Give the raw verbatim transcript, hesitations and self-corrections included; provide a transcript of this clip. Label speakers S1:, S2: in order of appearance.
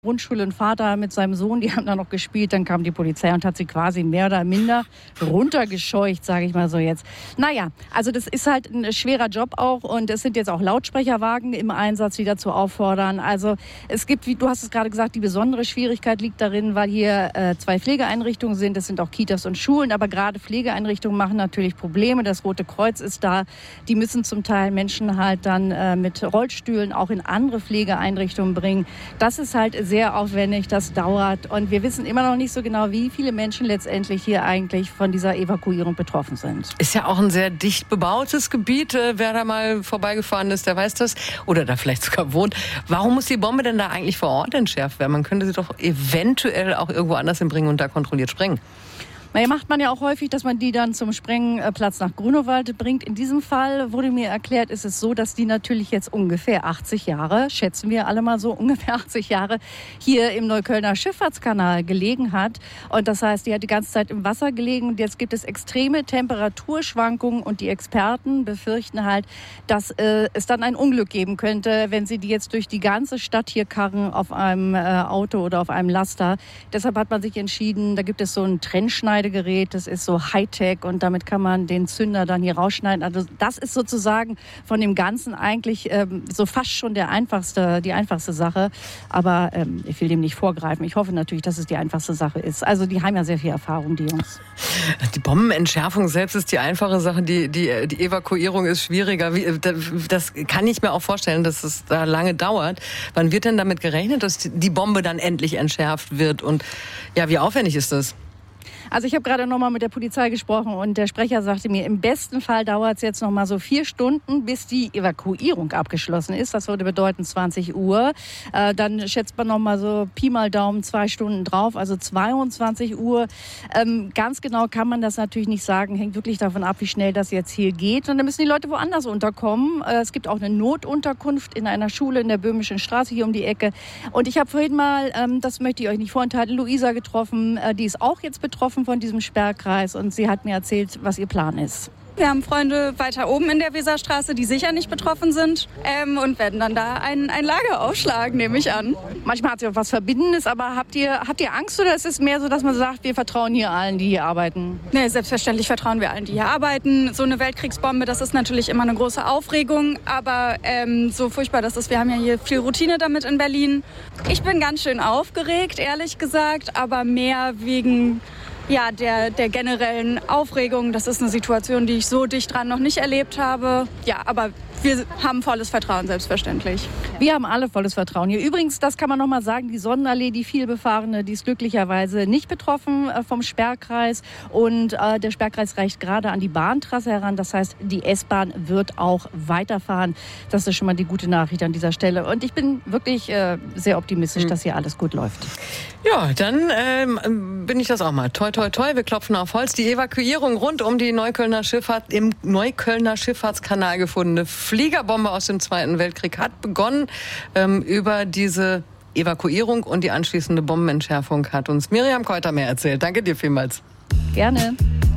S1: Grundschule ein Vater mit seinem Sohn, die haben da noch gespielt, dann kam die Polizei und hat sie quasi mehr oder minder runtergescheucht, sage ich mal so jetzt. Naja, also das ist halt ein schwerer Job auch und es sind jetzt auch Lautsprecherwagen im Einsatz, die dazu auffordern. Also es gibt, wie du hast es gerade gesagt, die besondere Schwierigkeit liegt darin, weil hier äh, zwei Pflegeeinrichtungen sind, das sind auch Kitas und Schulen, aber gerade Pflegeeinrichtungen machen natürlich Probleme. Das Rote Kreuz ist da, die müssen zum Teil Menschen halt dann äh, mit Rollstühlen auch in andere Pflegeeinrichtungen bringen. Das ist halt sehr aufwendig, das dauert und wir wissen immer noch nicht so genau, wie viele Menschen letztendlich hier eigentlich von dieser Evakuierung betroffen sind.
S2: Ist ja auch ein sehr dicht bebautes Gebiet. Wer da mal vorbeigefahren ist, der weiß das. Oder da vielleicht sogar wohnt. Warum muss die Bombe denn da eigentlich vor Ort entschärft werden? Man könnte sie doch eventuell auch irgendwo anders hinbringen und da kontrolliert sprengen.
S1: Naja, macht man ja auch häufig, dass man die dann zum Sprengplatz nach Grunewald bringt. In diesem Fall wurde mir erklärt, ist es so, dass die natürlich jetzt ungefähr achtzig Jahre, schätzen wir alle mal so, ungefähr achtzig Jahre hier im Neuköllner Schifffahrtskanal gelegen hat. Und das heißt, die hat die ganze Zeit im Wasser gelegen und jetzt gibt es extreme Temperaturschwankungen und die Experten befürchten halt, dass äh, es dann ein Unglück geben könnte, wenn sie die jetzt durch die ganze Stadt hier karren auf einem äh, Auto oder auf einem Laster. Deshalb hat man sich entschieden, da gibt es so einen Trennschneider. Gerät, das ist so Hightech und damit kann man den Zünder dann hier rausschneiden. Also das ist sozusagen von dem Ganzen eigentlich ähm, so fast schon der einfachste, die einfachste Sache. Aber ähm, ich will dem nicht vorgreifen. Ich hoffe natürlich, dass es die einfachste Sache ist. Also die haben ja sehr viel Erfahrung, die Jungs.
S2: Die Bombenentschärfung selbst ist die einfache Sache. Die, die, die Evakuierung ist schwieriger. Wie, das kann ich mir auch vorstellen, dass es da lange dauert. Wann wird denn damit gerechnet, dass die Bombe dann endlich entschärft wird? Und ja, wie aufwendig ist das?
S1: Also ich habe gerade noch mal mit der Polizei gesprochen und der Sprecher sagte mir, im besten Fall dauert es jetzt noch mal so vier Stunden, bis die Evakuierung abgeschlossen ist. Das würde bedeuten zwanzig Uhr. Äh, dann schätzt man noch mal so Pi mal Daumen zwei Stunden drauf, also zweiundzwanzig Uhr. Ähm, ganz genau kann man das natürlich nicht sagen, hängt wirklich davon ab, wie schnell das jetzt hier geht. Und dann müssen die Leute woanders unterkommen. Äh, es gibt auch eine Notunterkunft in einer Schule in der Böhmischen Straße hier um die Ecke. Und ich habe vorhin mal, ähm, das möchte ich euch nicht vorenthalten, Luisa getroffen. Äh, die ist auch jetzt betroffen von diesem Sperrkreis und sie hat mir erzählt, was ihr Plan ist.
S3: Wir haben Freunde weiter oben in der Weserstraße, die sicher nicht betroffen sind ähm, und werden dann da ein, ein Lager aufschlagen, nehme ich an.
S1: Manchmal hat sie auch was Verbindendes, aber habt ihr, habt ihr Angst oder ist es mehr so, dass man sagt, wir vertrauen hier allen, die hier arbeiten?
S3: Nee, selbstverständlich vertrauen wir allen, die hier arbeiten. So eine Weltkriegsbombe, das ist natürlich immer eine große Aufregung, aber ähm, so furchtbar das ist, wir haben ja hier viel Routine damit in Berlin. Ich bin ganz schön aufgeregt, ehrlich gesagt, aber mehr wegen ja, der, der generellen Aufregung. Das ist eine Situation, die ich so dicht dran noch nicht erlebt habe. Ja, aber wir haben volles Vertrauen, selbstverständlich.
S1: Wir haben alle volles Vertrauen hier. Übrigens, das kann man noch mal sagen, die Sonnenallee, die vielbefahrene, die ist glücklicherweise nicht betroffen äh, vom Sperrkreis. Und äh, der Sperrkreis reicht gerade an die Bahntrasse heran. Das heißt, die S-Bahn wird auch weiterfahren. Das ist schon mal die gute Nachricht an dieser Stelle. Und ich bin wirklich äh, sehr optimistisch, mhm. dass hier alles gut läuft.
S2: Ja, dann ähm, bin ich das auch mal. Toi, toi, toi, wir klopfen auf Holz. Die Evakuierung rund um die Neuköllner Schifffahrt im Neuköllner Schifffahrtskanal gefundene Fliegerbombe aus dem Zweiten Weltkrieg hat begonnen. Ähm, über diese Evakuierung und die anschließende Bombenentschärfung hat uns Miriam Keuter mehr erzählt. Danke dir vielmals.
S1: Gerne.